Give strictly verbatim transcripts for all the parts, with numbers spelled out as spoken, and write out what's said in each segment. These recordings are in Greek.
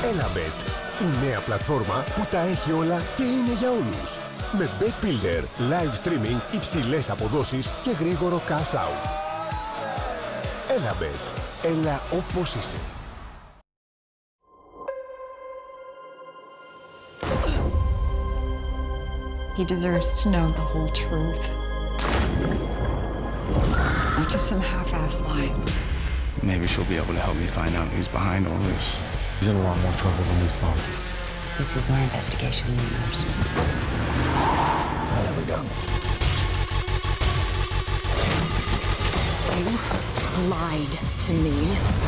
Elabet, η νέα πλατφόρμα που τα έχει όλα και είναι για όλους. Με Bet Builder, live streaming, υψηλές αποδόσεις και γρήγορο cash out. Elabet, έλα όπως είσαι. He deserves to know the whole truth. Not just some half-assed lie. Maybe she'll be able to help me find out who's behind all this. He's in a lot more trouble than we thought. This is our investigation, Nurse. What have we done? You lied to me.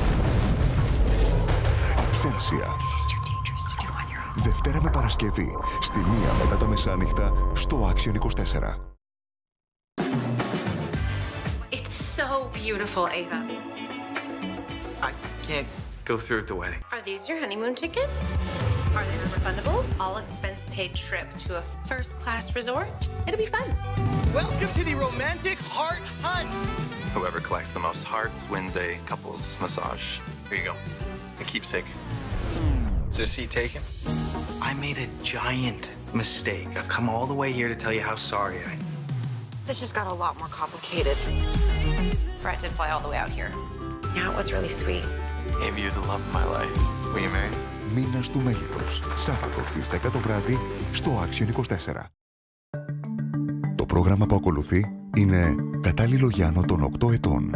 Absentia. Δευτέρα με Παρασκευή, στη μία μετά τα μεσάνυχτα, στο Action είκοσι τέσσερα. It's so beautiful, Ava. I can't go through with the wedding. Are these your honeymoon tickets? Are they non-refundable? All expense paid trip to a first-class resort? It'll be fun. Welcome to the romantic heart hunt. Whoever collects the most hearts wins a couple's massage. Here you go. A keepsake. Is this seat taken? I made a giant mistake. I've come all the way here to tell you how sorry I am. This just got a lot more complicated. Brett did fly all the way out here. Yeah, it was really sweet. Maybe you're the love of my life. Will you marry me? Μήνας του μέλητος, Σάββατο στις δέκα το βράδυ, στο Action είκοσι τέσσερα. Το πρόγραμμα που ακολουθεί είναι κατάλληλο για άνω των οκτώ ετών.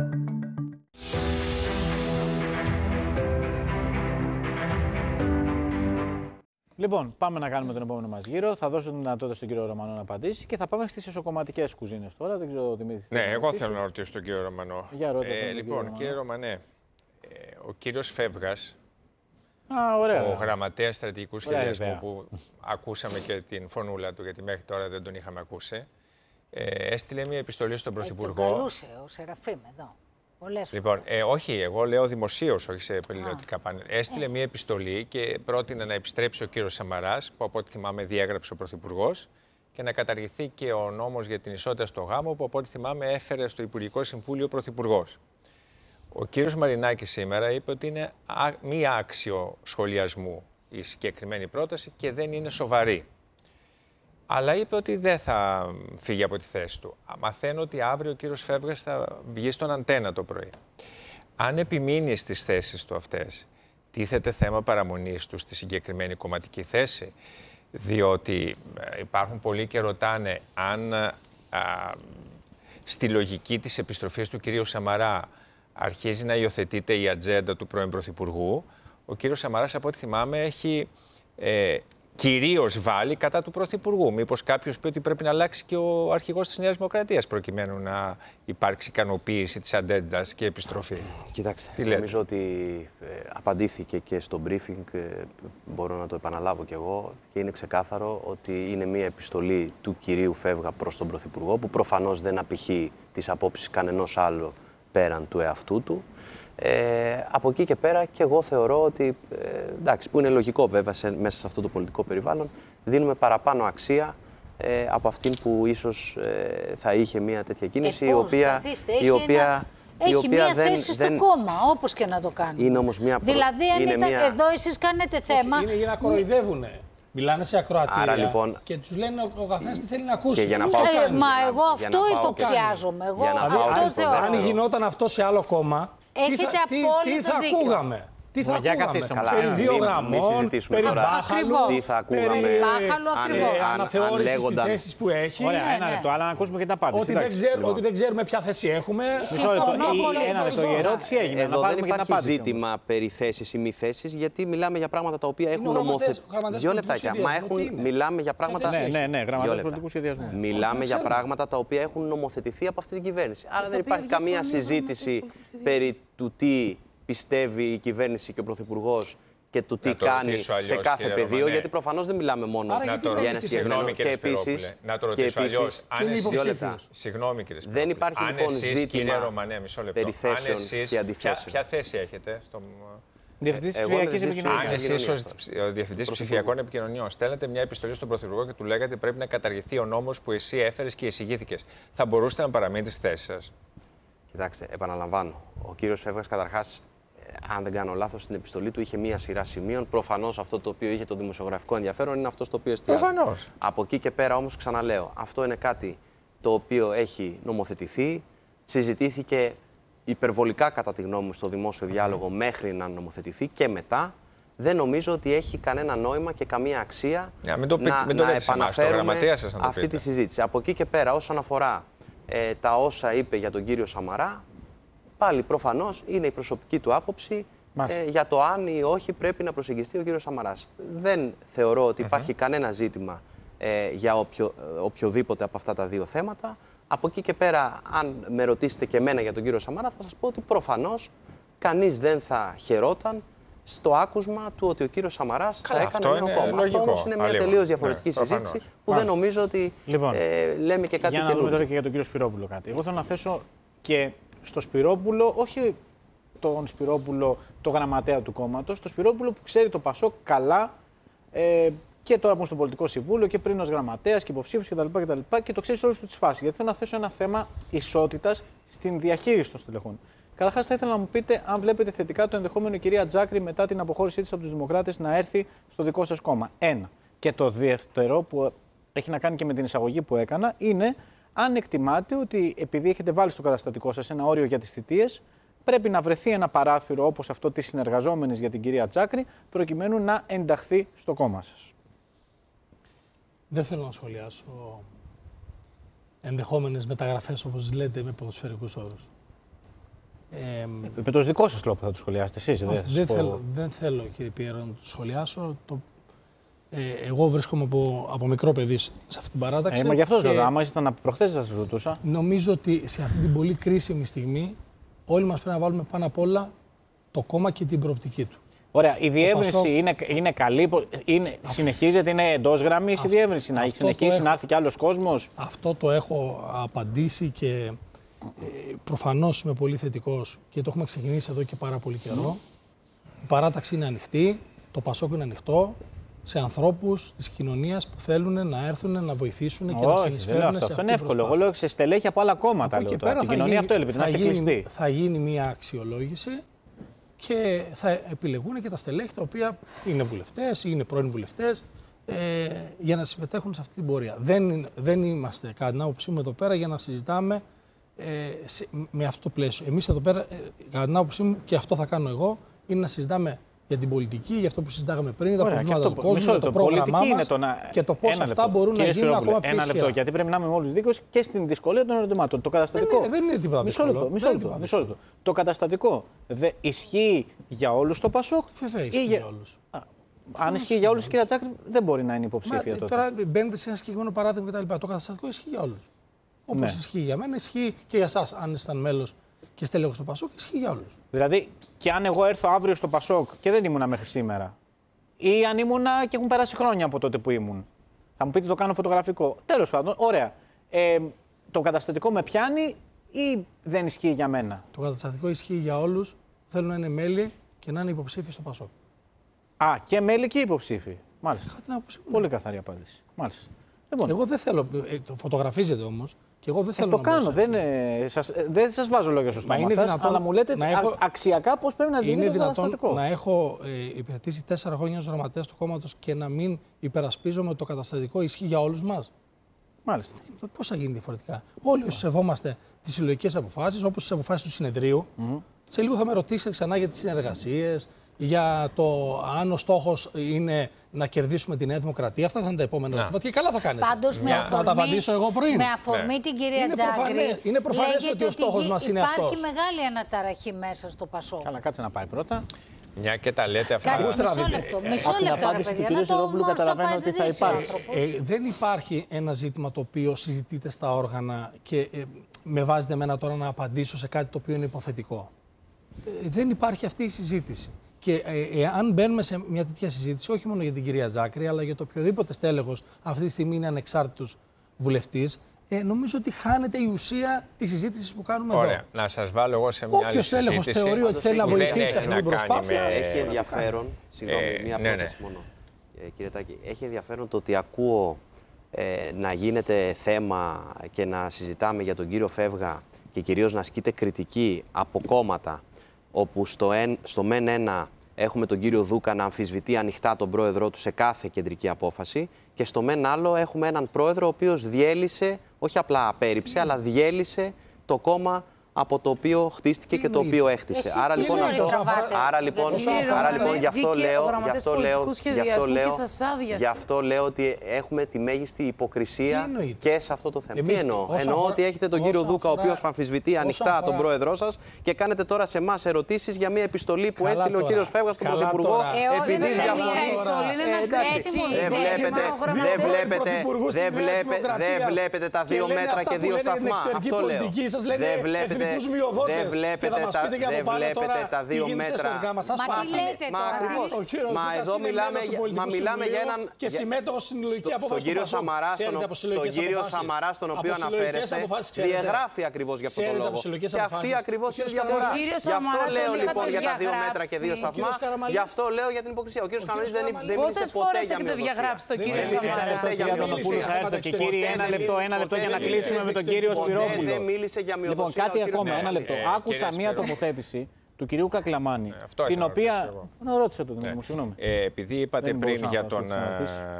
Λοιπόν, πάμε να κάνουμε τον επόμενο μας γύρο. Θα δώσω τη δυνατότητα στον κύριο Ρωμανό να απαντήσει και θα πάμε στις εσωκομματικές κουζίνες τώρα. Δεν ξέρω, Δημήτρη. Ναι, εγώ ρωτήσω. θέλω να ρωτήσω τον κύριο Ρωμανό. Για ρώτα, ε, τον λοιπόν, κύριο κύριε Ρωμανέ, ε, ο κύριος Φεύγας, Α, ωραία, ο γραμματέας στρατηγικού σχεδιασμού ωραία, που ακούσαμε και την φωνούλα του, γιατί μέχρι τώρα δεν τον είχαμε ακούσει, ε, έστειλε μια επιστολή στον Πρωθυπουργό. Ε, τον καλούσε ο Σεραφείμ εδώ. Πολλές λοιπόν, ε, όχι, εγώ λέω δημοσίως, όχι σε πολιτικά πάνελ. Έστειλε ε. μια επιστολή και πρότεινε να επιστρέψει ο κύριος Σαμαράς, που από ό,τι θυμάμαι διέγραψε ο Πρωθυπουργός, και να καταργηθεί και ο νόμος για την ισότητα στο γάμο, που από ό,τι θυμάμαι έφερε στο Υπουργικό Συμβούλιο ο Πρωθυπουργός. Ο κύριος Μαρινάκης σήμερα είπε ότι είναι μη άξιο σχολιασμού η συγκεκριμένη πρόταση και δεν είναι σοβαρή. Αλλά είπε ότι δεν θα φύγει από τη θέση του. Μαθαίνω ότι αύριο ο κύριος Φεύγας θα βγει στον Αντένα το πρωί. Αν επιμείνει στις θέσεις του αυτές, τίθεται θέμα παραμονής του στη συγκεκριμένη κομματική θέση, διότι υπάρχουν πολλοί και ρωτάνε αν α, στη λογική της επιστροφής του κυρίου Σαμαρά αρχίζει να υιοθετείται η ατζέντα του πρώην Πρωθυπουργού. Ο κύριος Σαμαράς, από ό,τι θυμάμαι, έχει ε, κυρίως βάλει κατά του Πρωθυπουργού. Μήπως κάποιος πει ότι πρέπει να αλλάξει και ο αρχηγός της Νέας Δημοκρατίας προκειμένου να υπάρξει ικανοποίηση της ατζέντας και επιστροφή. Κοιτάξτε, νομίζω ότι ε, απαντήθηκε και στο briefing, ε, μπορώ να το επαναλάβω κι εγώ, και είναι ξεκάθαρο ότι είναι μια επιστολή του κυρίου Φεύγα προς τον Πρωθυπουργό, που προφανώς δεν απηχεί τις απόψεις κανενός άλλου πέραν του εαυτού του. Ε, από εκεί και πέρα και εγώ θεωρώ ότι, ε, εντάξει, που είναι λογικό βέβαια σε, μέσα σε αυτό το πολιτικό περιβάλλον, δίνουμε παραπάνω αξία ε, από αυτήν που ίσως ε, θα είχε μια τέτοια κίνηση, ε, η οποία, καθίστε, η οποία, ένα... η Έχει οποία μία δεν, θέση δεν... στο κόμμα, όπως και να το κάνει. Είναι όμως μια προ... Δηλαδή, αν είναι ήταν μια... εδώ εσείς κάνετε θέμα... Είναι για να κοροϊδεύουνε. Μιλάνε σε ακροατήρια. Άρα, λοιπόν, και τους λένε ο καθένας τι θέλει να ακούσει. Και για να πάω, ε, μα εγώ αυτό υποψιάζομαι. Εγώ αυτό θεωρώ. Αν γινόταν αυτό σε άλλο κόμμα, έχετε τι θα, τι, τι θα ακούγαμε. Τι θα ακούγαμε, περί δύο γραμμών, περί μπάχαλου, τι θα ακούγαμε, περί μπάχαλου ακριβώς. Αναθεώρηση στις θέσεις που έχει. Ωραία, ένα λεπτό, αλλά να ακούσουμε και την απάντηση. Ότι δεν ξέρουμε ποια θέση έχουμε. Ένα λεπτό, η ερώτηση έγινε. Εδώ δεν υπάρχει ζήτημα περί θέσης ή μη θέσης, γιατί μιλάμε για πράγματα τα οποία έχουν νομοθετηθεί. Δύο λεπτάκια. Μα μιλάμε για πράγματα. Ναι, ναι, γραμματέας πολιτικού σχεδιασμού. Μιλάμε για πράγματα τα οποία έχουν νομοθετηθεί από αυτή την κυβέρνηση. Άρα δεν υπάρχει καμία συζήτηση περί του τι πιστεύει η κυβέρνηση και ο Πρωθυπουργός και του τι κάνει σε κάθε πεδίο, γιατί προφανώς δεν μιλάμε μόνο για ένα συγκεκριμένο. Και επίσης. Να το ρωτήσω αλλιώς. Συγγνώμη, κύριε Σπυρόπουλε. Δεν υπάρχει λοιπόν ζήτημα περί θέσεων και αντιθέσεων. Ποια θέση έχετε στο. Διευθυντής ψηφιακής επικοινωνίας. Αν εσείς ως Διευθυντής Ψηφιακών Επικοινωνιών στέλνετε μια επιστολή στον Πρωθυπουργό και του λέγατε πρέπει να καταργηθεί ο νόμος που εσύ έφερες και εισηγήθηκες, θα μπορούσατε να παραμείνετε στη θέση σας? Κοιτάξτε, επαναλαμβάνω. Ο κύριος Φεύγας καταρχάς αν δεν κάνω λάθος, στην επιστολή του είχε μία σειρά σημείων. Προφανώς αυτό το οποίο είχε το δημοσιογραφικό ενδιαφέρον είναι αυτό στο οποίο εστιάζει. Προφανώς. Από εκεί και πέρα όμως, ξαναλέω, αυτό είναι κάτι το οποίο έχει νομοθετηθεί, συζητήθηκε υπερβολικά κατά τη γνώμη μου στο δημόσιο διάλογο μέχρι να νομοθετηθεί και μετά. Δεν νομίζω ότι έχει κανένα νόημα και καμία αξία yeah, μην το πεί, να, μην το να επαναφέρουμε σας, να αυτή τη συζήτηση. Από εκεί και πέρα, όσον αφορά ε, τα όσα είπε για τον κύριο Σαμαρά, πάλι προφανώς είναι η προσωπική του άποψη ε, για το αν ή όχι πρέπει να προσεγγιστεί ο κύριος Σαμαράς. Δεν θεωρώ ότι υπάρχει mm-hmm. κανένα ζήτημα ε, για οποιο, οποιοδήποτε από αυτά τα δύο θέματα. Από εκεί και πέρα, αν με ρωτήσετε και εμένα για τον κύριο Σαμαρά, θα σας πω ότι προφανώς κανείς δεν θα χαιρόταν στο άκουσμα του ότι ο κύριος Σαμαράς θα έκανε νέο κόμμα. Λογικό. Αυτό όμως είναι μια τελείως διαφορετική ναι, συζήτηση προφανώς. Που Μάλιστα. Δεν νομίζω ότι λοιπόν, ε, λέμε και κάτι καινούργιο. Για να δούμε τώρα και για τον κύριο Σπυρόπουλο κάτι. Εγώ θέλω να θέσω και στο Σπυρόπουλο, όχι τον Σπυρόπουλο, το γραμματέα του κόμματος, το Σπυρόπουλο που ξέρει το Πασόκ καλά ε, και τώρα που είναι στο Πολιτικό Συμβούλιο και πριν ως γραμματέας και υποψήφιος κτλ. Και, και, και το ξέρει σε όλες τις φάσεις. Γιατί θέλω να θέσω ένα θέμα ισότητας στην διαχείριση των στελεχών. Καταρχάς, θα ήθελα να μου πείτε αν βλέπετε θετικά το ενδεχόμενο η κυρία Τζάκρη μετά την αποχώρησή της από τους Δημοκράτες να έρθει στο δικό σας κόμμα. Ένα. Και το δεύτερο που έχει να κάνει και με την εισαγωγή που έκανα είναι αν εκτιμάτε ότι επειδή έχετε βάλει στο καταστατικό σας ένα όριο για τις θητείες, πρέπει να βρεθεί ένα παράθυρο όπως αυτό της συνεργαζόμενης για την κυρία Τζάκρη, προκειμένου να ενταχθεί στο κόμμα σας. Δεν θέλω να σχολιάσω ενδεχόμενες μεταγραφές, όπως λέτε, με ποδοσφαιρικούς όρους. Ε, με το δικό σας τρόπο θα το σχολιάσετε εσείς. Όχι, δεν, πω... θέλω, δεν θέλω, κύριε Πιέρο, να το σχολιάσω. Το, ε, εγώ βρίσκομαι από, από μικρό παιδί σε αυτή την παράταξη. Ε, μα γι' αυτό λέω, άμα ήσασταν από προχθές σας ρωτούσα. Νομίζω ότι σε αυτή την πολύ κρίσιμη στιγμή όλοι μας πρέπει να βάλουμε πάνω απ' όλα το κόμμα και την προοπτική του. Ωραία, η διεύρυνση Πασό... είναι, είναι καλή, είναι, συνεχίζεται, είναι εντός γραμμής η διεύρυνση, να συνεχίσει έχω... να έρθει κι άλλος κόσμος. Αυτό το έχω απαντήσει και ε, προφανώς είμαι πολύ θετικός και το έχουμε ξεκινήσει εδώ και πάρα πολύ καιρό. Mm. Η παράταξη είναι ανοιχτή, το Πασόκ είναι ανοιχτό σε ανθρώπους της κοινωνίας που θέλουν να έρθουν να βοηθήσουν και Όχι, να συνεισφέρουν αυτό, σε αυτό αυτή είναι εύκολο. Εγώ λέω σε στελέχη από άλλα κόμματα. Από λέω, πέρα την κοινωνία γίνει, αυτό έλεγε, να είστε κλειστοί. Θα γίνει μια αξιολόγηση και θα επιλεγούν και τα στελέχη τα οποία είναι βουλευτές ή είναι πρώην βουλευτές ε, για να συμμετέχουν σε αυτή την πορεία. Δεν, δεν είμαστε, κατά την άποψή μου, εδώ πέρα για να συζητάμε ε, σε, με αυτό το πλαίσιο. Εμείς εδώ πέρα, ε, κατά την άποψή μου, και αυτό θα κάνω εγώ, είναι να συζητάμε για την πολιτική, για αυτό που συζητάγαμε πριν, για τα προβλήματα του κόσμου, για το πρόγραμμά μας το να... και το πώς αυτά μπορούν να γίνουν ακόμα πιο ισχυρά. Ένα λεπτό, γιατί πρέπει να είμαι με όλους δίκαιος και στην δυσκολία των ερωτημάτων. Το καταστατικό. Δεν είναι, δεν είναι τίποτα δύσκολο. Μισό λεπτό, μισό λεπτό. Το καταστατικό δε, ισχύει για όλους το Πασόκ. Βέβαια ισχύει για όλους. Αν ισχύει για όλους, κυρία Τζάκρη, δεν μπορεί να είναι υποψήφια τότε. Τώρα μπαίνετε σε ένα συγκεκριμένο παράδειγμα κτλ. Το καταστατικό ισχύει για όλους. Όπως ισχύει για μένα, ισχύει και για εσάς, αν ήσασταν μέλος και στέλεχος στο Πασόκ, ισχύει για όλους. Δηλαδή, και αν εγώ έρθω αύριο στο Πασόκ και δεν ήμουνα μέχρι σήμερα, ή αν ήμουνα και έχουν περάσει χρόνια από τότε που ήμουν, θα μου πείτε το κάνω φωτογραφικό. Τέλος πάντων, ωραία. Ε, το καταστατικό με πιάνει ή δεν ισχύει για μένα? Το καταστατικό ισχύει για όλους. Θέλουν να είναι μέλη και να είναι υποψήφοι στο Πασόκ. Α, και μέλη και υποψήφοι. Μάλιστα. Πολύ καθαρή απάντηση. Μάλιστα. Λοιπόν. Εγώ δεν θέλω. Ε, το φωτογραφίζεται όμως. Και εγώ δεν θέλω ε, το να κάνω, δεν, ε, σας, ε, δεν σας βάζω λόγια στο στόμα σας, αλλά μου λέτε έχω, αξιακά πώς πρέπει να λειτουργεί το καταστατικό. Να έχω ε, υπηρετήσει τέσσερα χρόνια ως γραμματέας του κόμματος και να μην υπερασπίζομαι ότι το καταστατικό ισχύει για όλους μας. Μάλιστα. Πώς θα γίνει διαφορετικά? Όλοι όσοι σεβόμαστε τις συλλογικές αποφάσεις, όπως τις αποφάσεις του συνεδρίου, mm-hmm. σε λίγο θα με ρωτήσετε ξανά για τις συνεργασίες, για το αν ο στόχος είναι να κερδίσουμε τη Νέα Δημοκρατία. Αυτά θα είναι τα επόμενα ερωτήματα. Και καλά θα κάνετε. Πάντως, με αφορμή, θα τα απαντήσω εγώ πριν. Με αφορμή ναι. την κυρία είναι Τζάκρη, προφανές, είναι προφανές ότι ο στόχος μας είναι αυτός. Υπάρχει μεγάλη αναταραχή μέσα στο Πασόκ. Καλά, κάτσε να πάει πρώτα. Μια και τα λέτε αυτά. Κάτι, μισό λεπτό, μισό λεπτό, ρε παιδιά, να το όμως το απαντήσει. Δεν υπάρχει ένα ζήτημα το οποίο συζητείται στα όργανα και ε, με βάζετε εμένα τώρα να απαντήσω σε κάτι το οποίο είναι υποθετικό. Ε, δεν υπάρχει αυτή η συζήτηση. Και ε, ε, αν μπαίνουμε σε μια τέτοια συζήτηση, όχι μόνο για την κυρία Τζάκρη, αλλά για το οποιοδήποτε στέλεχος αυτή τη στιγμή είναι ανεξάρτητος βουλευτής, ε, νομίζω ότι χάνεται η ουσία της συζήτησης που κάνουμε Ωραία. εδώ. Να σας βάλω εγώ σε μια Όποιος άλλη συζήτηση. Όποιος στέλεχος θεωρεί ότι θέλει να βοηθήσει αυτή την προσπάθεια. Με... Έχει ενδιαφέρον, συγγνώμη, ε, μία ναι, πρόταση ναι. μόνο, ε, κύριε Τάκη. Έχει ενδιαφέρον το ότι ακούω ε, να γίνεται θέμα και να συζητάμε για τον κύριο Φεύγα και κυρίως να ασκείται κριτική από κόμματα όπου στο, εν, στο ΜΕΝ ένα έχουμε τον κύριο Δούκα να αμφισβητεί ανοιχτά τον πρόεδρό του σε κάθε κεντρική απόφαση και στο ΜΕΝ άλλο έχουμε έναν πρόεδρο ο οποίος διέλυσε, όχι απλά απέρριψε, αλλά διέλυσε το κόμμα από το οποίο χτίστηκε και το οποίο έχτισε. Άρα λοιπόν, αυτό, άρα λοιπόν, άρα λοιπόν γι' αυτό λέω, γι' αυτό λέω, γι' αυτό λέω, γι' αυτό λέω ότι έχουμε τη μέγιστη υποκρισία και σε αυτό το θέμα. Εμείς, τι εννοώ? Εννοώ ότι έχετε τον κύριο Δούκα, ο οποίος αμφισβητεί ανοιχτά τον πρόεδρό σας και κάνετε τώρα σε εμάς ερωτήσεις για μια επιστολή που έστειλε ο κύριος Φεύγας στον Πρωθυπουργό επειδή διαφωνεί. Δεν βλέπετε τα δύο μέτρα και δύο σταθμά. Αυτό λέω. Δεν βλέπετε. Δεν βλέπετε, τα, δεν βλέπετε τα δύο μέτρα. Μα τι λέτε μα, ακριβώς. Μα εδώ μιλάμε, μα μιλάμε για έναν... Και συμμέτοχο στην συλλογική απόφαση στον κύριο Σαμαρά, στον κύριο Σαμαρά, στον οποίο αναφέρεστε, διαγράφει ακριβώς για αυτόν τον λόγο. Και αυτή ακριβώς είναι η διαφορά. Γι' αυτό λέω λοιπόν για τα δύο μέτρα και δύο σταθμά. Γι' αυτό λέω για την υποκρισία. Ο κύριος Κανονής δεν μίλησε ποτέ για μειοδοσία. Δεν μίλησε ποτέ για μειοδοσία. Και κύριε, ένα λεπτό, ένα λεπτό για να κλείσουμε με τον κύριο Σπυρόπουλο. Δεν μίλησε για μειοδοσία. Ακόμα ένα λεπτό. Ε, Άκουσα μία τοποθέτηση του κυρίου Κακλαμάνη, ε, την οποία. Να ρώτησε το Δημήτρη, συγγνώμη. Ε, επειδή είπατε πριν για, τον, ε,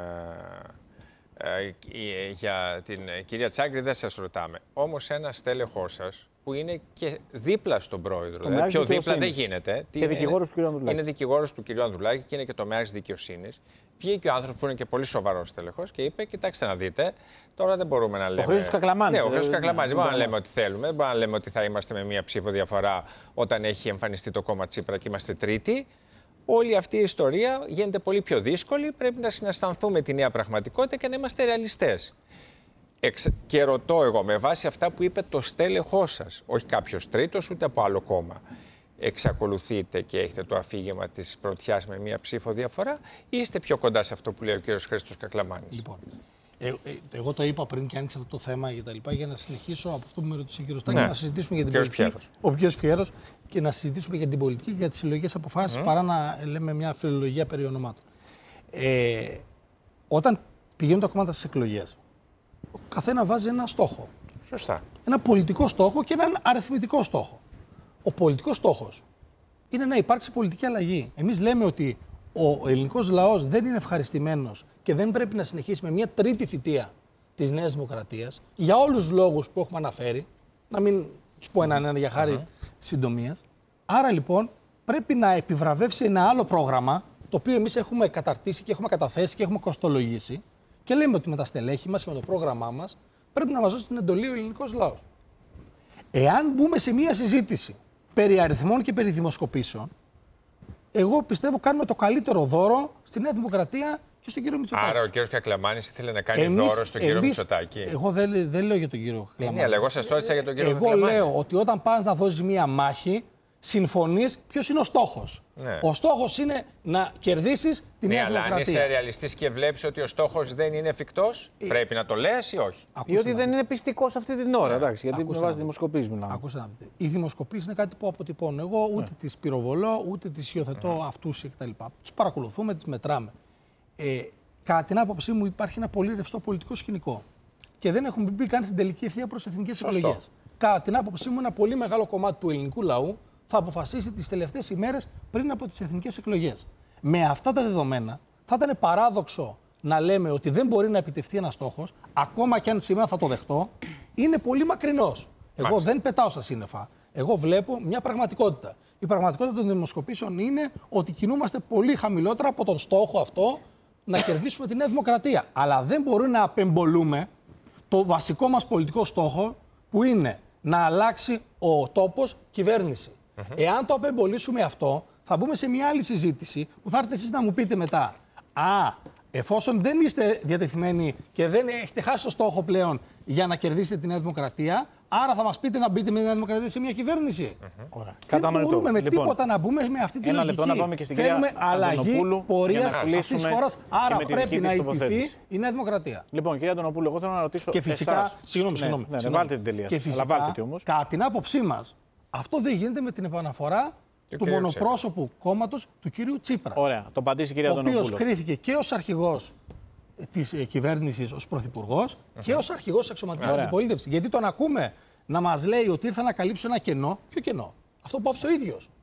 ε, για την κυρία Τσάγκρη, δεν σας ρωτάμε. Όμως ένα στέλεχός σας που είναι και δίπλα στον πρόεδρο. Δηλαδή, πιο δίπλα δεν γίνεται. Και δικηγόρος του κ. Ανδρουλάκη. Είναι δικηγόρος του κ. Ανδρουλάκη και είναι και τομέας δικαιοσύνης. Βγήκε ο άνθρωπος που είναι και πολύ σοβαρός στελεχός και είπε: κοιτάξτε να δείτε, τώρα δεν μπορούμε να λέμε. Ο Χρήστος Κακλαμάνης. Ναι, ο Χρήστος Κακλαμάνης. Δεν μπορούμε να λέμε ότι θέλουμε. Δεν μπορούμε να λέμε ότι θα είμαστε με μία ψήφο διαφορά όταν έχει εμφανιστεί το κόμμα Τσίπρα και είμαστε τρίτη. Όλη αυτή η ιστορία γίνεται πολύ πιο δύσκολη. Πρέπει να συναισθανθούμε τη νέα πραγματικότητα και να είμαστε ρεαλιστές. Εξ... Και ρωτώ εγώ, με βάση αυτά που είπε το στέλεχός σας, όχι κάποιος τρίτος ούτε από άλλο κόμμα, εξακολουθείτε και έχετε το αφήγημα της πρωτιάς με μία ψήφο διαφορά ή είστε πιο κοντά σε αυτό που λέει ο κύριος Χρήστος Κακλαμάνης? Λοιπόν, ε, ε, εγώ το είπα πριν και άνοιξα αυτό το θέμα για τα λοιπά, για να συνεχίσω από αυτό που με ρωτήσε ο κύριος Στάκη, ναι. Να συζητήσουμε για την κύριος πολιτική. Πιέρος. Ο κύριος Πιέρος, και να συζητήσουμε για την πολιτική και για τις συλλογικές αποφάσεις, mm. παρά να λέμε μια φιλολογία περί ονομάτων. Ε, όταν πηγαίνουν τα κόμματα στις εκλογές, ο καθένα βάζει ένα στόχο. Σωστά. Ένα πολιτικό στόχο και έναν αριθμητικό στόχο. Ο πολιτικός στόχος είναι να υπάρξει πολιτική αλλαγή. Εμείς λέμε ότι ο ελληνικός λαός δεν είναι ευχαριστημένος και δεν πρέπει να συνεχίσει με μια τρίτη θητεία της Νέας Δημοκρατίας για όλους τους λόγους που έχουμε αναφέρει, να μην τους πω έναν ένα για χάρη mm-hmm. συντομίας. Άρα λοιπόν πρέπει να επιβραβεύσει ένα άλλο πρόγραμμα, το οποίο εμείς έχουμε καταρτήσει και έχουμε καταθέσει και έχουμε κοστολογήσει και λέμε ότι με τα στελέχη μας και με το πρόγραμμά μας πρέπει να μας δώσει την εντολή ο ελληνικός λαός. Εάν μπούμε σε μια συζήτηση περί αριθμών και περί δημοσκοπήσεων, εγώ πιστεύω κάνουμε το καλύτερο δώρο στη Νέα Δημοκρατία και στον κύριο Μητσοτάκη. Άρα ο κύριος Κακλαμάνης ήθελε να κάνει εμείς, δώρο στον κύριο εμείς, Μητσοτάκη. Εγώ δεν, δεν λέω για τον κύριο Κακλαμάνη. Ναι, αλλά εγώ σας το έδειξα για τον κύριο εγώ Κακλαμάνη. Εγώ λέω ότι όταν πας να δώσεις μια μάχη, συμφωνείς ποιος είναι ο στόχος. Ναι. Ο στόχος είναι να κερδίσεις τη ναι, Νέα Δημοκρατία. Αλλά αν είσαι ρεαλιστής και βλέπεις ότι ο στόχος δεν είναι εφικτός, ε... πρέπει να το λες ή όχι? Ή ότι δεν είναι πιστικός αυτή την ώρα, εντάξει, γιατί με βάζει δημοσκοπήσεις μιλάμε. Ακούστε να δείτε. Οι δημοσκοπήσεις είναι κάτι που αποτυπώνω εγώ, ούτε ναι. τις πυροβολώ, ούτε τις υιοθετώ mm. αυτούς κτλ. Τους παρακολουθούμε, τις μετράμε. Ε, κατά την άποψή μου υπάρχει ένα πολύ ρευστό πολιτικό σκηνικό. Και δεν έχουμε μπει καν στην τελική ευθεία προς εθνικές εκλογές. Κατά την άποψή μου, ένα πολύ μεγάλο κομμάτι του ελληνικού λαού θα αποφασίσει τις τελευταίες ημέρες πριν από τις εθνικές εκλογές. Με αυτά τα δεδομένα, θα ήταν παράδοξο να λέμε ότι δεν μπορεί να επιτευχθεί ένας στόχος, ακόμα και αν σήμερα θα το δεχτώ, είναι πολύ μακρινός. Εγώ Μάλιστα. δεν πετάω στα σύννεφα. Εγώ βλέπω μια πραγματικότητα. Η πραγματικότητα των δημοσκοπήσεων είναι ότι κινούμαστε πολύ χαμηλότερα από τον στόχο αυτό να κερδίσουμε τη Νέα Δημοκρατία. Αλλά δεν μπορούμε να απεμπολούμε το βασικό μας πολιτικό στόχο, που είναι να αλλάξει ο τόπος κυβέρνηση. Mm-hmm. Εάν το απεμπολίσουμε αυτό, θα μπούμε σε μια άλλη συζήτηση που θα έρθετε εσείς να μου πείτε μετά. Α, εφόσον δεν είστε διατεθειμένοι και δεν έχετε χάσει το στόχο πλέον για να κερδίσετε τη Νέα Δημοκρατία, άρα θα μας πείτε να μπείτε με τη Νέα Δημοκρατία σε μια κυβέρνηση. Mm-hmm. Δεν μπορούμε με λοιπόν, τίποτα να μπούμε με αυτή τη ένα λογική. Λεπτό να πάμε και στην Θέλουμε κυρία αλλαγή πορείας αυτής της χώρας, άρα πρέπει να ιτηθεί η Νέα Δημοκρατία. Λοιπόν, κυρία Αντωνοπούλου, εγώ θέλω να ρωτήσω. Και φυσικά, συγγνώμη, συγγνώμη. Ναι, ναι, βάλτε την τελεία. Και φυσικά, κατά την άποψή μας, αυτό δεν γίνεται με την επαναφορά του μονοπρόσωπου κόμματος του κυρίου Τσίπρα. Ωραία, το απαντήσει η κυρία Αντωνοπούλου. Ο οποίος κρίθηκε και ως αρχηγός της κυβέρνησης, ως πρωθυπουργός uh-huh. και ως αρχηγός της αξιωματικής αντιπολίτευσης. Γιατί τον ακούμε να μας λέει ότι ήρθα να καλύψω ένα κενό. Ποιο κενό? Αυτό που άφησε ο ίδιος.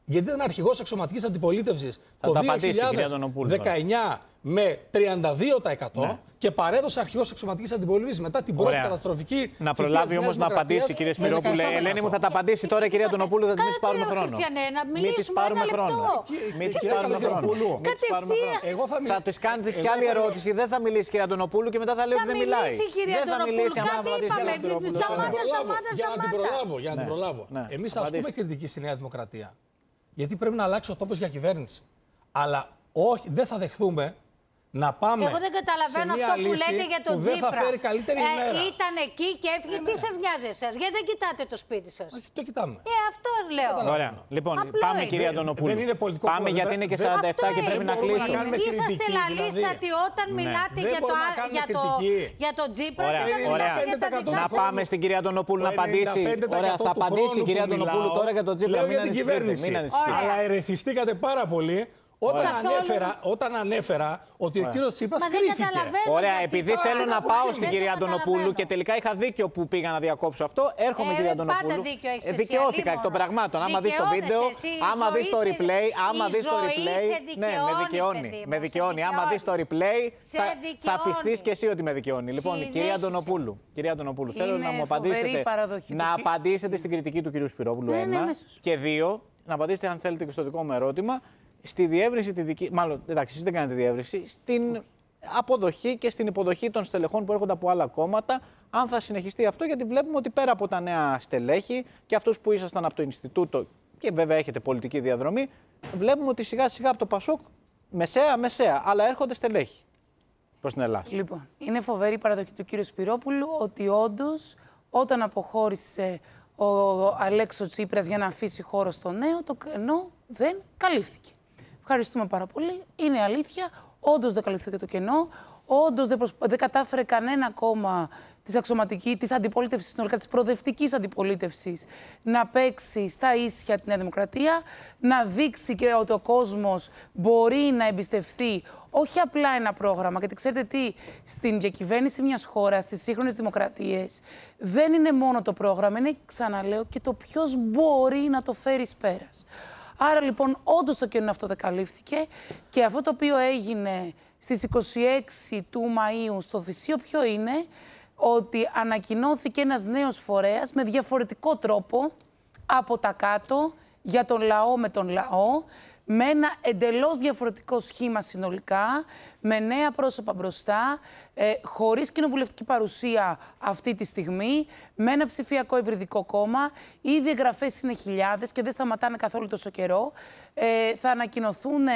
Γιατί ήταν αρχηγός αξιωματικής αντιπολίτευσης το δύο χιλιάδες δεκαεννιά με τριάντα δύο τοις εκατό ναι. και παρέδωσε αρχηγός αξιωματικής αντιπολίτευσης μετά την πρώτη καταστροφική. Να προλάβει όμως να απαντήσει, κύριε Σπυρόπουλε. Ελένη μου, θα τα απαντήσει τώρα η κυρία Αντωνοπούλου, θα τη πάρουμε χρόνο. Μην τη πάρουμε χρόνο. Μην τη πάρουμε χρόνο. Θα τη κάνετε κι άλλη ερώτηση. Δεν θα μιλήσει η κυρία Αντωνοπούλου και μετά θα λέει ότι δεν μιλάει. Δεν θα μιλήσει. Κάτι είπαμε. Σταμάτα, σταμάτα, σταμάτα. Για να την προλάβω. Εμείς ασκούμε κριτική στη Νέα Δημοκρατία. Γιατί πρέπει να αλλάξει ο τόπος για κυβέρνηση. Αλλά όχι, δεν θα δεχθούμε να πάμε. Εγώ δεν καταλαβαίνω αυτό που λέτε για τον Τσίπρα. Δεν θα φέρει καλύτερη ε, ημέρα. Ήταν εκεί και έφυγε. Τι σας νοιάζει εσάς, γιατί δεν κοιτάτε το σπίτι σας. Όχι, το κοιτάμε. Ε, αυτό λέω. Ωραία. Λοιπόν, απλό πάμε, είναι. κυρία Αντωνοπούλου. Δεν είναι πολιτικό πάμε πρόβλημα. γιατί είναι και σαράντα επτά και πρέπει να κλείσουμε. Είσαστε λαλίστατοι όταν μιλάτε για τον Τσίπρα και δεν μιλάτε για τα δικά σας. Να πάμε στην κυρία Αντωνοπούλου να απαντήσει. Ωραία, θα απαντήσει η κυρία Αντωνοπούλου τώρα για τον Τσίπρα. Μην ανησυχείτε. Αλλά ερεθιστήκατε πάρα πολύ. Όταν ανέφερα, όταν ανέφερα ότι Ωραία. ο κύριος Τσίπρας κρίθηκε. Ωραία, επειδή θέλω να πάω στην κυρία Αντωνοπούλου και τελικά είχα δίκιο που πήγα να διακόψω αυτό, έρχομαι ε, κυρία Αντωνοπούλου. Πάντα δίκιο έχεις εσύ, δικαιώθηκα εκ των πραγμάτων. Άμα δεις το βίντεο, άμα δεις το replay, άμα δεις το replay. Ναι, με δικαιώνει. Με δικαιώνει. Άμα δεις το replay, θα πιστείς και εσύ ότι με δικαιώνει. Λοιπόν, κυρία Αντωνοπούλου, κυρία Αντωνοπούλου, θέλω να μου απαντήσετε. Να απαντήσετε στην κριτική του κυρίου Σπυρόπουλου ένα και δύο, να απαντήσετε αν θέλετε και στο δικό μου ερώτημα. Στη διεύρυνση τη δική. Μάλλον, εντάξει, εσείς δεν κάνετε διεύρυνση. Στην αποδοχή και στην υποδοχή των στελεχών που έρχονται από άλλα κόμματα, αν θα συνεχιστεί αυτό, γιατί βλέπουμε ότι πέρα από τα νέα στελέχη και αυτούς που ήσασταν από το Ινστιτούτο και βέβαια έχετε πολιτική διαδρομή, βλέπουμε ότι σιγά σιγά από το Πασόκ μεσαία, μεσαία, αλλά έρχονται στελέχη προς την Ελλάδα. Λοιπόν, είναι φοβερή η παραδοχή του κύριου Σπυρόπουλου ότι όντως όταν αποχώρησε ο Αλέξο Τσίπρας για να αφήσει χώρο στο νέο, το κενό δεν καλύφθηκε. Ευχαριστούμε πάρα πολύ. Είναι αλήθεια. Όντως δεν καλύφθηκε το κενό. Όντως δεν, προσπα... δεν κατάφερε κανένα κόμμα της αξιωματικής, της αντιπολίτευσης, συνολικά της προοδευτικής αντιπολίτευσης, να παίξει στα ίσια τη Νέα Δημοκρατία, να δείξει και ότι ο κόσμος μπορεί να εμπιστευτεί όχι απλά ένα πρόγραμμα. Γιατί ξέρετε τι, στην διακυβέρνηση μιας χώρας, στις σύγχρονες δημοκρατίες, δεν είναι μόνο το πρόγραμμα, είναι, ξαναλέω, και το ποιος μπορεί να το φέρει εις πέρας. Άρα λοιπόν όντως το κενό αυτό δεν καλύφθηκε και αυτό το οποίο έγινε στις είκοσι έξι του Μαΐου στο Θησίο ποιο είναι, ότι ανακοινώθηκε ένας νέος φορέας με διαφορετικό τρόπο από τα κάτω για τον λαό με τον λαό, με ένα εντελώς διαφορετικό σχήμα συνολικά, με νέα πρόσωπα μπροστά, ε, χωρίς κοινοβουλευτική παρουσία αυτή τη στιγμή, με ένα ψηφιακό υβριδικό κόμμα. Ήδη εγγραφές είναι χιλιάδες και δεν σταματάνε καθόλου τόσο καιρό. Ε, θα ανακοινωθούν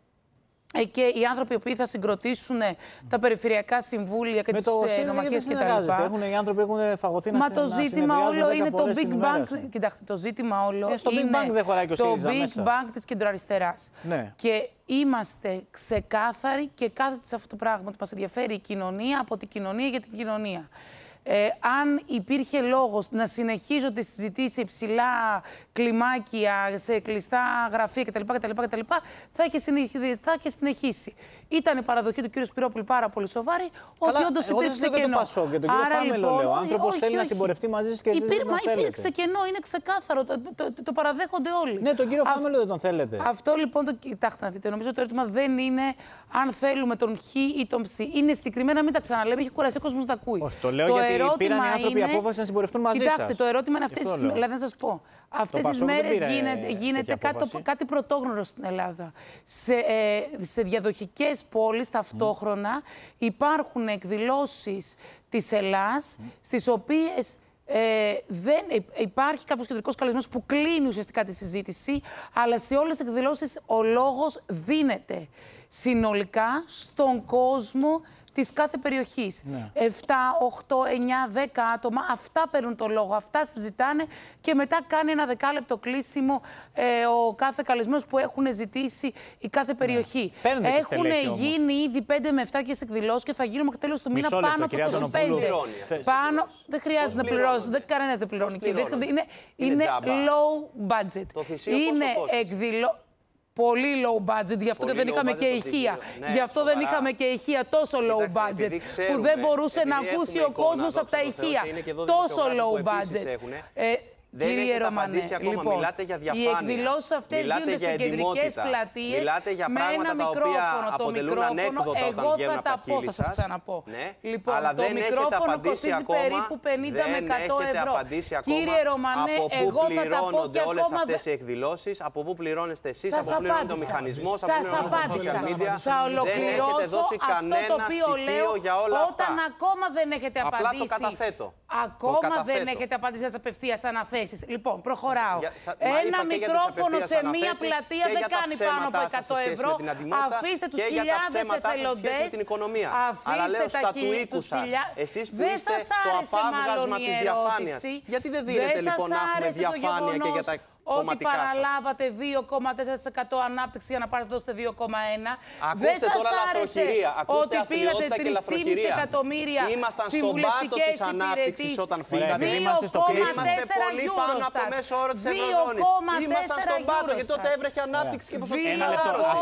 ε, και οι άνθρωποι οι οποίοι θα συγκροτήσουν τα περιφερειακά συμβούλια και τις νομαρχίες κτλ. Οι άνθρωποι έχουν φαγωθεί να Μα το ζήτημα όλο είναι το Big Bang. Κοιτάξτε, το ζήτημα όλο ε, είναι Big Bang δεν χωράει και ο το ΣΥΡΙΖΑ Big μέσα. Bang της κεντροαριστεράς. Ναι. Και είμαστε ξεκάθαροι και κάθεται σε αυτό το πράγμα ότι μας ενδιαφέρει η κοινωνία από την κοινωνία για την κοινωνία. Ε, αν υπήρχε λόγος να συνεχίζω τη συζητήση σε υψηλά κλιμάκια, σε κλειστά γραφεία κτλ. κτλ, κτλ θα, είχε συνεχίσει, θα είχε συνεχίσει. Ήταν η παραδοχή του κ. Σπυρόπουλου πάρα πολύ σοβαρή, ότι όντως υπήρξε κενό. Πασό, και τον Άρα κύριο Φάμελο, λοιπόν, λέω. Ο άνθρωπος θέλει όχι. να συμπορευτεί μαζί σας και εσείς δεν τον θέλετε. Υπήρξε κενό, είναι ξεκάθαρο. Το, το, το, το παραδέχονται όλοι. Ναι, τον κύριο Φάμελο δεν τον θέλετε. Αυτό λοιπόν το κοιτάξτε να δείτε. Νομίζω το ερώτημα δεν είναι αν θέλουμε τον Χ ή τον Ψ. Είναι συγκεκριμένα, μην τα ξαναλέμε, έχει κουραστεί ο κόσμος να τα ακούει. Όχι, το λέω το γιατί πήραν οι άνθρωποι είναι... απόφαση να συμπορευτούν μαζί σας. Κοιτάξτε, το ερώτημα είναι αυτές τις μέρες. Δηλαδή, να σας πω. Αυτές τις μέρες γίνεται, γίνεται κάτι, κάτι πρωτόγνωρο στην Ελλάδα. Σε, ε, σε διαδοχικές πόλεις ταυτόχρονα mm. υπάρχουν εκδηλώσεις της Ελλάς, mm. στις οποίες ε, δεν υπάρχει κάποιος κεντρικός καλεσμένος που κλείνει ουσιαστικά τη συζήτηση, αλλά σε όλες τις εκδηλώσεις ο λόγος δίνεται συνολικά στον κόσμο της κάθε περιοχής. Ναι. επτά, οκτώ, εννιά, δέκα άτομα, αυτά παίρνουν το λόγο, αυτά συζητάνε και μετά κάνει ένα δεκάλεπτο κλείσιμο ε, ο κάθε καλεσμένος που έχουν ζητήσει η κάθε περιοχή. Ναι. Έχουν γίνει ήδη πέντε με επτά και εκδηλώσεις και θα γίνουν μέχρι τέλος του μήνα πάνω από είκοσι πέντε. Πάνω, δεν χρειάζεται να πληρώσει, δεν, κανένας δεν πληρώνει. Είναι, είναι, είναι low budget. Είναι εκδηλώσεις. Πολύ low budget, γι' αυτό και δεν είχαμε και ηχεία. Ναι, γι' αυτό σοβαρά. δεν είχαμε και ηχεία τόσο low budget, ξέρουμε, που δεν μπορούσε να ακούσει ο κόσμος από τα ηχεία. Τόσο low budget. Ε, Δεν Κύριε έχετε Ρωμανέ, απαντήσει ακόμα. λοιπόν, Μιλάτε για διαφάνεια. οι εκδηλώσεις αυτές γίνονται σε κεντρικές πλατείες Μιλάτε για με πράγματα ένα τα οποία μικρόφωνο. Το αποτελούν μικρόφωνο, ανέκδοτα εγώ όταν βγαίνουν θα από τα τα πω, χείλη θα σας σας. ξαναπώ. Ναι. Λοιπόν, Αλλά το δεν έχετε μικρόφωνο απαντήσει κοστίζει ακόμα, περίπου πενήντα με εκατό έχετε ευρώ. απαντήσει ακόμα Κύριε Ρωμανέ, από πού εγώ θα τα πω και πληρώνονται όλες ακόμα αυτές δεν... οι εκδηλώσεις, από πού πληρώνεστε εσείς, Σας από πού πληρώνεται ο απάντησα. μηχανισμός, από πού Σας πληρώνονται τα απάντησα. social media. Θα Δεν έχετε ολοκληρώσω δώσει αυτό το κανένα οποίο λέω στοιχείο για όλα αυτά. όταν ακόμα δεν έχετε Απλά απαντήσει. το καταθέτω. Ακόμα δεν έχετε απαντήσει στις απευθείας αναθέσεις. Λοιπόν, προχωράω. Για, σα, Ένα μικρόφωνο σε μία πλατεία δεν κάνει πάνω από εκατό ευρώ. Αφήστε τους χιλιάδες εθελοντές. Με την οικονομία. Αλλά λέω Αφήστε στα του οίκου σας. Εσείς που είστε το απάβγασμα της διαφάνειας. Γιατί δεν δίνετε λοιπόν να έχουμε διαφάνεια και για τα ότι παραλάβατε δύο κόμμα τέσσερα τοις εκατό ανάπτυξη για να πάρετε δώσετε δύο κόμμα ένα. Ακούστε τώρα λαθροχειρία. Ακούστε αθλιότητα και λαθροχειρία. εκατομμύρια ήμασταν στον πάτο της ανάπτυξης όταν φύγατε. Είμαστε πολύ πάνω από το μέσο όρο της Ευρωζώνης. Ήμασταν στον πάτο γιατί τότε έβρεχε ανάπτυξη και ποσοτική χαλάρωση.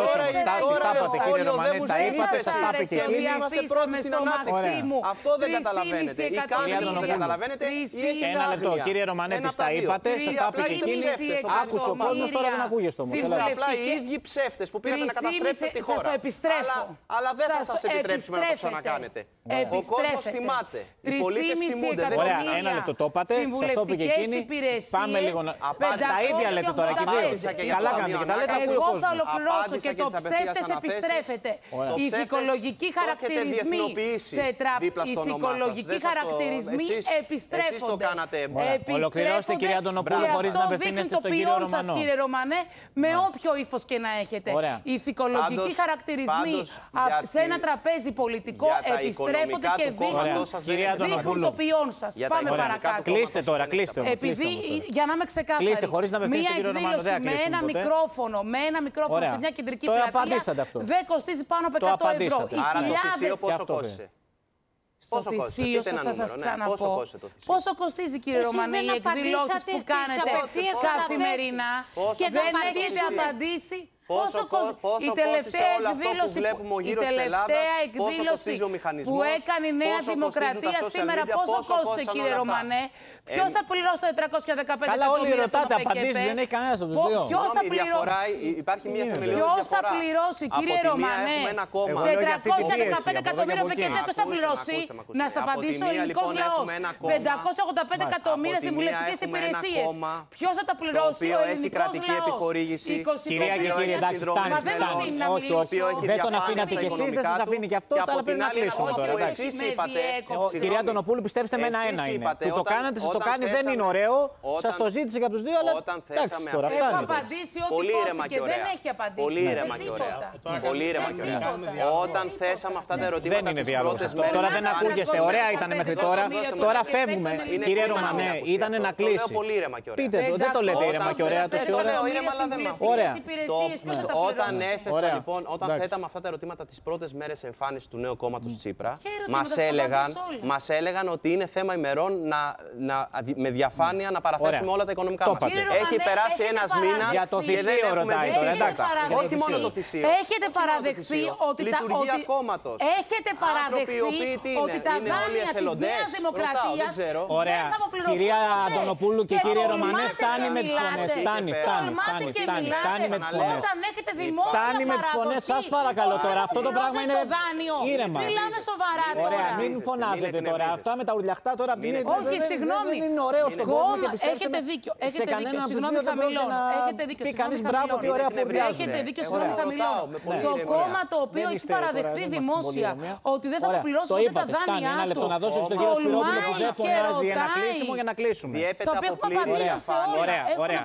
Τώρα όλοι οδεύουν στην ύφεση και εμείς είμαστε πρώτοι στην ανάπτυξη. Αυτό δεν καταλαβαίνετε. Ή κάνετε που δεν καταλαβαίνετε ή έχετε ένα λεπτό, κύριε Ρωμανέ, τις τα είπατε, σας τα είπε και ψεύτες. Άκουσε ο κόσμος, τώρα δεν ακούγεστε όμως. Είστε απλά οι ίδιοι ψεύτες που πήγατε να καταστρέψετε τη χώρα. Σας το επιστρέφω. Αλλά, αλλά δεν θα σας επιτρέψουμε να το ξανακάνετε. Ο κόσμος θυμάται. Οι πολίτες θυμούνται. Ωραία, ένα λεπτό το είπατε. Σας το είπε και εκείνη. Πάμε λίγο να... Τα ίδια λέτε τώρα και δύο. Καλά κάνετε και τα λέτε. Εγώ θα ολοκληρώσω και το ψεύτες επιστρέφεται. Οι ηθικολογικοί χαρακτηρισμοί σε τραπεζι. Οι ηθικολογικοί χαρακτηρισμοί επιστρέφονται. Ολοκληρώστε, κυρία Αντωνοπούλου, χωρίς να απευθύνεστε στον κύριο Ρωμανό. Σας, κύριε Ρωμανέ, με όποιο ύφος και να έχετε. Ωραία. Οι ηθικολογικοί χαρακτηρισμοί γιατί, σε ένα τραπέζι πολιτικό επιστρέφονται και δείχνουν το ποιόν σας. Πάμε παρακάτω. Κλείστε τώρα, κλείστε. Επειδή, για να είμαι ξεκάθαρη, μία εκδήλωση με ένα μικρόφωνο, με ένα μικρόφωνο σε μια κεντρική πλατεία δεν κοστίζει πάνω από εκατό ευρώ. Οι χιλιάδες. Στο θυσίο θα σας ξαναπώ. Πόσο κοστίζει, κύριε Ρωμανέ, οι εκδηλώσεις που κάνετε καθημερινά και δεν έχετε απαντήσει. Πόσο, πόσο, πόσο η τελευταία εκδήλωση, που, η τελευταία εκδήλωση που έκανε η Νέα Δημοκρατία σήμερα, πόσο κόστησε, κύριε Ρωμανέ? Ποιος θα πληρώσει το τετρακόσια δεκαπέντε εκατομμύρια το ΠΚΠ? Δεν έχει κανένας από τους δύο. Ποιος θα πληρώσει? Υπάρχει μια θεμελιώδης Ποιος θα διαφορά. πληρώσει, κύριε Ρωμανέ? τετρακόσια δεκαπέντε εκατομμύρια ΠΚΠ ποιος θα πληρώσει? Να σας απαντήσει ο ελληνικός λαός. πεντακόσια ογδόντα πέντε εκατομμύρια συμβουλευτικές υπηρεσίες. Ποιος θα τα πληρώσει? Ο ελληνικός λαός. Κυρία και κύριοι, εντάξει, φτάνει. Όχι, όχι, δεν τον αφήνατε κι εσείς, δεν σας αφήνει κι αυτός, αλλά πρέπει να κλείσουμε τώρα. Κυρία Αντωνοπούλου, πιστέψτε με, ένα-ένα είναι. Του το κάνατε, σας το κάνει, δεν είναι ωραίο. Σας το ζήτησε και από τους δύο, αλλά εντάξει τώρα, φτάνει. Έχω απαντήσει ό,τι κόθηκε, δεν έχει απαντήσει. Πολύ ήρεμα και ωραία. Πολύ ήρεμα και ωραία. Όταν θέσαμε αυτά τα ερωτήματα τις πρώτες μέρες... Τώρα δεν ακούγεστε, ωραία ήταν μέχρι τώρα. Τώρα φεύγουμε. Κύριε Ρωμανέ, ήταν να κλείσει. Πείτε το, δεν το λέτε ήρεμα και ωραία τόση ώρα. Ωραία. Όταν έθεσα λοιπόν, όταν θέταμε αυτά τα ερωτήματα τις πρώτες μέρες εμφάνισης του νέου κόμματος Τσίπρα, μας έλεγαν, μας έλεγαν ότι είναι θέμα ημερών να, να, με διαφάνεια να παραθέσουμε όλα τα οικονομικά μας. Έχει περάσει ένας μήνας για το θυσίο ρωτάει τώρα, εντάξει. Όχι μόνο το θυσίο. Έχετε παραδεχθεί ότι τα λειτουργία κόμματος. Έχετε παραδεχθεί ότι τα δάνεια της Νέας Δημοκρατίας δεν θα αποπληρωθούν. Κυρία Αντωνοπούλου και κύριε Ρωμανέ, φτάνει με τις φωνές. Φτάνει, φτάνει, φτάνει, φτάνει με τις φωνές. Όταν έχετε δημόσια φτάνει με τις φωνές, σας παρακαλώ τώρα. Αυτό το πράγμα είναι ήρεμα. Μιλάμε σοβαρά τώρα. Ωραία, μην φωνάζετε τώρα. Αυτά με τα ουρλιαχτά τώρα είναι. Όχι, συγγνώμη. Δεν είναι ωραίο στον κόσμο. Έχετε δίκιο. Έχετε δίκιο. Συγγνώμη, χαμηλώνω. Έχετε δίκιο. Κανείς μπράβο, τι ωραία που ουρλιάζει. Έχετε δίκιο. Συγγνώμη, χαμηλώνω. Το κόμμα το οποίο έχει παραδεχθεί δημόσια ότι δεν θα αποπληρώσει ούτε τα δάνειά του. Να δώσω στον κύριο Σπυρόπουλο που δεν φωνάζει ένα κλείσιμο για να κλείσουμε. Στο οποίο έχουμε απαντήσει σε όλα. Ωραία,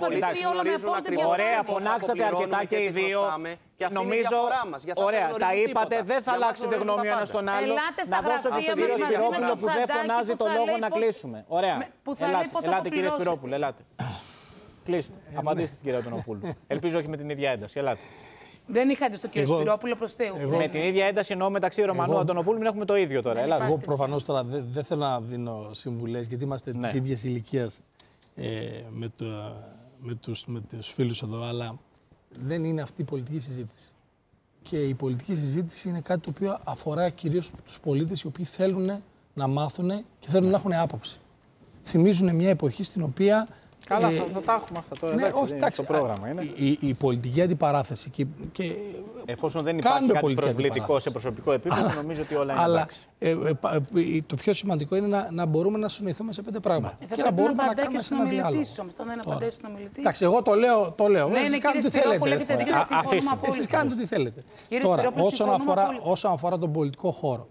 ωραία, φωνάξατε αρκετά και οι δύο. Νομίζω, ωραία, τα είπατε, δεν θα αλλάξετε γνώμη ο ένας τον άλλο. Να δώσω και στον κύριο Σπυρόπουλο που δεν φωνάζει το λόγο να κλείσουμε. Ωραία, ελάτε κύριε Σπυρόπουλο, ελάτε. Κλείστε, απαντήστε στην κυρία Αντωνοπούλου. Ελπίζω όχι με την ίδια ένταση, ελάτε. Δεν είχα ένταση στον κύριο Σπυρόπουλο, προς Θεού. Με την ίδια ένταση εννοώ μεταξύ Ρωμανού και Αντωνοπούλου, μην έχουμε το ίδιο τώρα. Ελάτε. Εγώ προφανώς τώρα δεν δε θέλω να δίνω συμβουλές, γιατί είμαστε ναι. της ίδιας ηλικίας ε, με, το, με, τους, με τους φίλους εδώ, αλλά δεν είναι αυτή η πολιτική συζήτηση. Και η πολιτική συζήτηση είναι κάτι το οποίο αφορά κυρίως τους πολίτες οι οποίοι θέλουν να μάθουν και θέλουν να έχουν άποψη. θυμίζουν μια εποχή στην οποία. Καλά, ε, θα, θα τα έχουμε αυτά τώρα. Ναι, εντάξει, όχι, εντάξει, το πρόγραμμα είναι. Η, η πολιτική αντιπαράθεση. Και, και εφόσον δεν υπάρχει κάτι προσβλητικό σε προσωπικό επίπεδο, αλλά, νομίζω ότι όλα είναι αλλά, εντάξει. Ε, ε, ε, το πιο σημαντικό είναι να, να μπορούμε να συνοηθούμε σε πέντε πράγματα. Ε, και να μπορούμε να κάνουμε σε ένα διάλογο. Όταν δεν απαντήσει στον ομιλητή. Εντάξει, εγώ το λέω. Το λέω. Ναι, εσείς ναι, κάνετε τι θέλετε. Εσείς κάνετε τι θέλετε. Τώρα, όσον αφορά, όσον αφορά τον πολιτικό χώρο,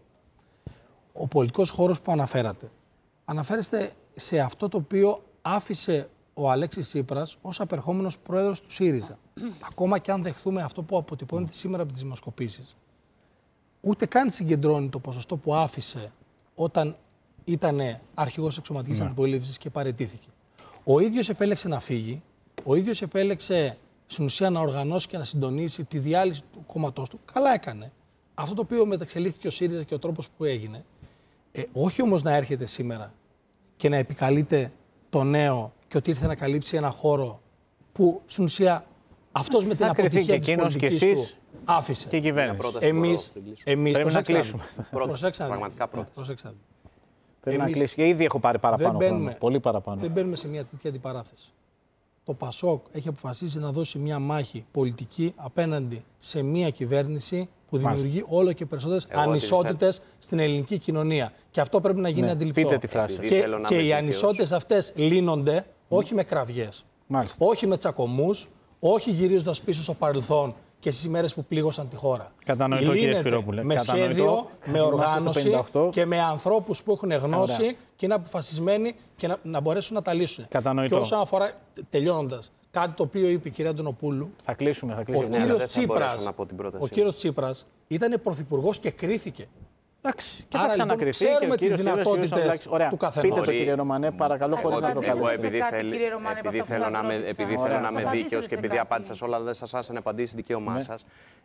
ο πολιτικός χώρος που αναφέρατε, αναφέρεστε σε αυτό το οποίο άφησε ο Αλέξης Τσίπρας ως απερχόμενος πρόεδρος του ΣΥΡΙΖΑ. Ακόμα και αν δεχθούμε αυτό που αποτυπώνεται σήμερα από τις δημοσκοπήσεις, ούτε καν συγκεντρώνει το ποσοστό που άφησε όταν ήταν αρχηγός εξωματικής ναι. αντιπολίτευσης και παραιτήθηκε. Ο ίδιος επέλεξε να φύγει, ο ίδιος επέλεξε στην ουσία να οργανώσει και να συντονίσει τη διάλυση του κόμματός του. Καλά έκανε. Αυτό το οποίο μεταξελίχθηκε ο ΣΥΡΙΖΑ και ο τρόπος που έγινε, ε, όχι όμως να έρχεται σήμερα και να επικαλείται το νέο και ότι ήρθε να καλύψει ένα χώρο που στην ουσία αυτός με την αποτυχία της πολιτικής του άφησε. Και η κυβέρνηση. Εμείς, εμείς πρέπει να κλείσουμε. Προσέξτε. Πραγματικά πρώτα. Πρέπει να κλείσει. Και ήδη έχω πάρει παραπάνω χρόνο. Πολύ παραπάνω. Δεν μπαίνουμε σε μια τέτοια αντιπαράθεση. Το ΠΑΣΟΚ έχει αποφασίσει να δώσει μια μάχη πολιτική απέναντι σε μια κυβέρνηση που δημιουργεί Μάλιστα. όλο και περισσότερες ανισότητες στην ελληνική κοινωνία. Και αυτό πρέπει να γίνει ναι, αντιληπτό. Πείτε τη φράση. Και, και οι ανισότητες αυτές λύνονται mm. όχι με κραυγές, Μάλιστα. όχι με τσακωμούς, όχι γυρίζοντας πίσω στο παρελθόν και στις ημέρες που πλήγωσαν τη χώρα. Κατανοητό, κύριε Σπυρόπουλε. Με σχέδιο, με οργάνωση και με ανθρώπους που έχουν γνώση Ωραία. και είναι αποφασισμένοι και να, να μπορέσουν να τα λύσουν. Κατανοητό. Και όσον αφορά, τελειώνοντας, κάτι το οποίο είπε η κυρία Αντωνοπούλου. Θα κλείσουμε, θα κλείσουμε. Ο κύριος Τσίπρας, ο κύριος Τσίπρας ήταν πρωθυπουργός και κρίθηκε. Εντάξει, και Άρα, θα ξανακριθεί λοιπόν, ξέρουμε και τις δυνατότητες του καθενός. Πείτε το, κύριε Ρωμανέ, παρακαλώ, χωρίς να το Εγώ επειδή, επειδή θέλω να είμαι, επειδή θέλω να είμαι δίκαιος και επειδή απάντησα σε όλα, δεν σας άσε να απαντήσει δικαίωμά σας.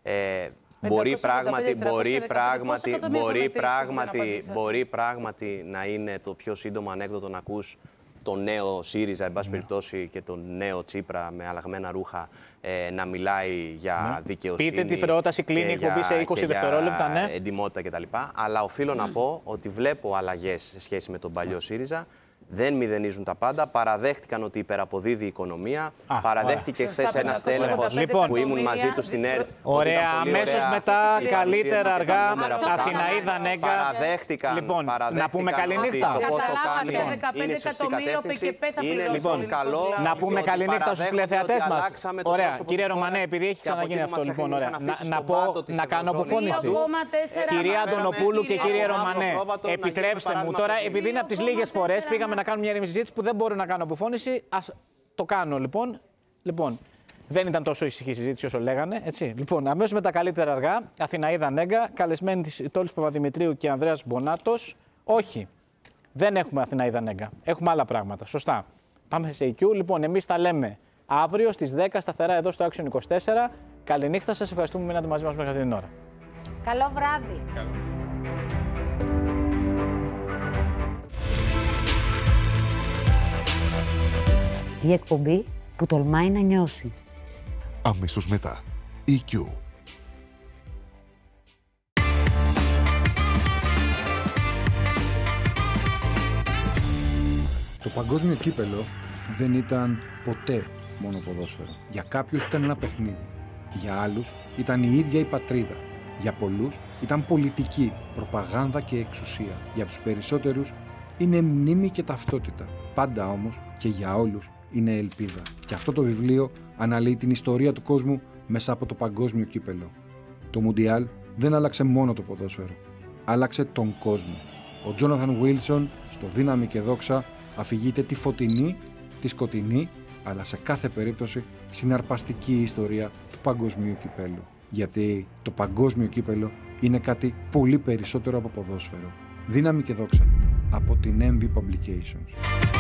Μπορεί πράγματι, μπορεί πράγματι, μπορεί πράγματι, μπορεί πράγματι να είναι το πιο σύντομο ανέκδοτο να ακούς τον νέο ΣΥΡΙΖΑ, εν πάση περιπτώσει, και τον νέο Τσίπρα με αλλαγμένα ρούχα ε, να μιλάει για ναι. δικαιοσύνη. Πείτε τη πρόταση, κλείνει η εκπομπή σε είκοσι δευτερόλεπτα, ναι. Εντιμότητα κτλ. Αλλά οφείλω mm. να πω ότι βλέπω αλλαγές σε σχέση με τον παλιό ΣΥΡΙΖΑ. Δεν μηδενίζουν τα πάντα. Παραδέχτηκαν ότι υπεραποδίδει η οικονομία. Α, παραδέχτηκε χθες ένα στέλεχος λοιπόν, που ήμουν μαζί του στην ΕΡΤ. Ωραία, αμέσως μετά, καλύτερα αργά, Αθηναίδα Νέγκα. Παραδέχτηκαν. Λοιπόν, να πούμε καληνύχτα. Πόσο κάνει είναι σωστή κατεύθυνση. Είναι λοιπόν καλό. Να πούμε καληνύχτα στους τηλεθεατές μας. Ωραία, κύριε Ρωμανέ, επειδή έχει ξαναγίνει αυτό λοιπόν, ωραία. Να πω, να κάνω αποφώνηση. Κυρία Αντωνοπούλου και κύριε Ρωμανέ, επιτρέψτε μου τώρα, επειδή είναι από τις λίγες φορές πήγαμε να κάνουμε μια ήρεμη συζήτηση που δεν μπορώ να κάνω αποφώνηση. Ας το κάνω λοιπόν. Λοιπόν, δεν ήταν τόσο ησυχή συζήτηση όσο λέγανε. Έτσι. Λοιπόν, αμέσως με τα καλύτερα αργά, Αθηναίδα Νέγκα, καλεσμένη της Τόλης Παπαδημητρίου και Ανδρέας Μπονάτος. Όχι, δεν έχουμε Αθηναίδα Νέγκα. Έχουμε άλλα πράγματα. Σωστά. Πάμε σε ι κιου. Λοιπόν, εμείς τα λέμε αύριο στις δέκα σταθερά εδώ στο Action είκοσι τέσσερα. Καληνύχτα σας. Ευχαριστούμε που μείνατε μαζί μας μέχρι αυτή την ώρα. Καλό βράδυ. Καλό. Η εκπομπή που τολμάει να νιώσει. Αμέσως μετά. ι κιου. Το παγκόσμιο κύπελο δεν ήταν ποτέ μόνο ποδόσφαιρο. Για κάποιους ήταν ένα παιχνίδι. Για άλλους ήταν η ίδια η πατρίδα. Για πολλούς ήταν πολιτική, προπαγάνδα και εξουσία. Για τους περισσότερους είναι μνήμη και ταυτότητα. Πάντα όμως και για όλους είναι ελπίδα. Και αυτό το βιβλίο αναλύει την ιστορία του κόσμου μέσα από το παγκόσμιο κύπελο. Το Μουντιάλ δεν άλλαξε μόνο το ποδόσφαιρο. Άλλαξε τον κόσμο. Ο Τζόναθαν Βίλσον στο Δύναμη και Δόξα αφηγείται τη φωτεινή, τη σκοτεινή, αλλά σε κάθε περίπτωση συναρπαστική ιστορία του παγκοσμίου κυπέλου. Γιατί το παγκόσμιο κύπελο είναι κάτι πολύ περισσότερο από ποδόσφαιρο. Δύναμη και Δόξα από την εμ βι Publications.